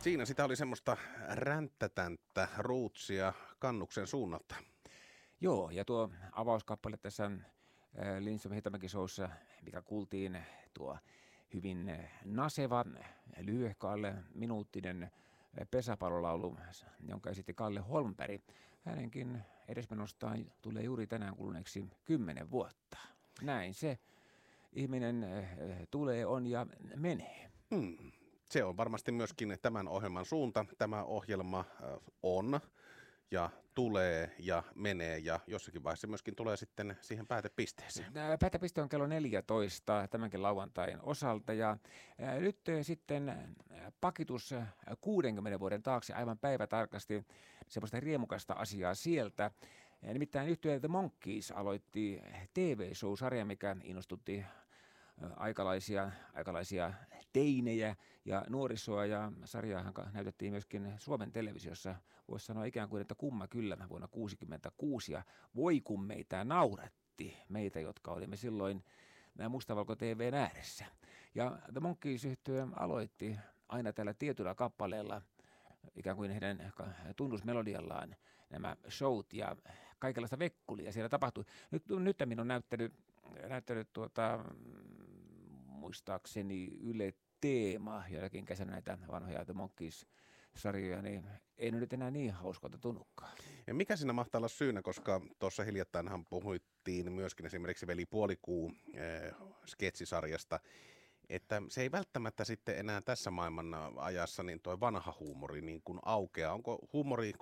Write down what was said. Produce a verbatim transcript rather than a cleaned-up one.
Siinä sitä oli semmoista ränttätänttä ruutsia Kannuksen suunnalta. Joo, ja tuo avauskappale tässä Lindström Hietamäki showssa, mikä kuultiin, tuo hyvin naseva, lyhyehkaalle minuuttinen pesäpallolaulu, jonka esitti Kalle Holmberg. Hänenkin edesmenostaan tulee juuri tänään kuluneeksi kymmenen vuotta. Näin se ihminen tulee, on ja menee. Hmm. Se on varmasti myöskin tämän ohjelman suunta. Tämä ohjelma on ja tulee ja menee ja jossakin vaiheessa myöskin tulee sitten siihen päätepisteeseen. Päätepiste on kello neljätoista tämänkin lauantain osalta ja nyt sitten pakitus kuudenkymmenen vuoden taakse aivan päivätarkasti semmoista riemukasta asiaa sieltä. Nimittäin yhtye The Monkees aloitti T V-show-sarja, mikä innostutti aikalaisia, aikalaisia teinejä ja nuorisoa, ja sarjaahan näytettiin myöskin Suomen televisiossa, voisi sanoa ikään kuin, että kumma kyllä vuonna kuusikymmentäkuusi, ja voi kun meitä nauratti, meitä, jotka olimme silloin mustavalko-T V:n ääressä. Ja The Monkees-yhtye aloitti aina tällä tietyllä kappaleella, ikään kuin heidän tunnusmelodiallaan nämä showt ja kaikenlaista vekkulia siellä tapahtui. Nyt, nyt minun on näyttänyt, näyttänyt tuota, muistaakseni Yle Teema jollakin kesänä näitä vanhoja The Monkees-sarjoja, niin ei nyt enää niin hauskalta tunnukaan. Ja mikä siinä mahtaa olla syynä, koska tuossa hiljattainhan puhuttiin myöskin esimerkiksi Veli Puolikuu äh, sketsisarjasta, että se ei välttämättä sitten enää tässä maailman ajassa niin tuo vanha huumori niin kuin aukeaa. Onko huumori